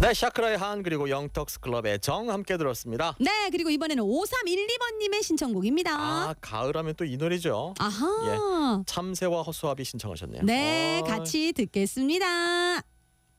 네, 샤크라의 한 그리고 영턱스 클럽의 정 함께 들었습니다. 네, 그리고 이번에는 5312번님의 신청곡입니다. 아, 가을하면 또 이 노래죠. 아하. 예, 참새와 허수아비 신청하셨네요. 네, 어이. 같이 듣겠습니다.